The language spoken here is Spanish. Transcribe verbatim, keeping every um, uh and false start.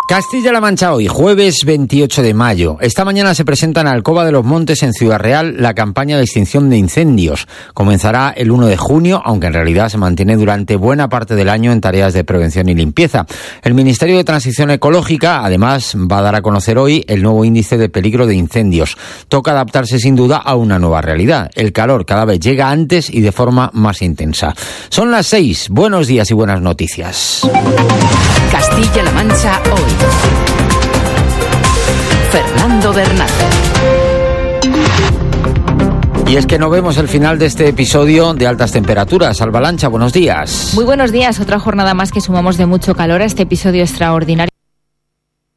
Castilla-La Mancha hoy, jueves veintiocho de mayo. Esta mañana se presenta en Alcoba de los Montes, en Ciudad Real, la campaña de extinción de incendios. Comenzará el uno de junio, aunque en realidad se mantiene durante buena parte del año en tareas de prevención y limpieza. El Ministerio de Transición Ecológica, además, va a dar a conocer hoy el nuevo índice de peligro de incendios. Toca adaptarse sin duda a una nueva realidad. El calor cada vez llega antes y de forma más intensa. Son las seis. Buenos días y buenas noticias. Castilla-La Mancha hoy. Fernando Bernat. Y es que no vemos el final de este episodio de altas temperaturas. Alba Lancha, buenos días. Muy buenos días. Otra jornada más que sumamos de mucho calor a este episodio extraordinario.